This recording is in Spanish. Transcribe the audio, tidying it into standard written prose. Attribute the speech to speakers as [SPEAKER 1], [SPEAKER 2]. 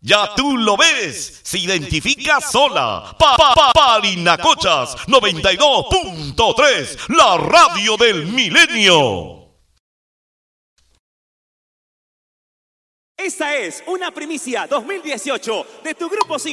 [SPEAKER 1] Ya tú lo ves, se identifica sola. Parinacochas 92.3, la radio del milenio.
[SPEAKER 2] Esta es una primicia 2018 de tu grupo 5.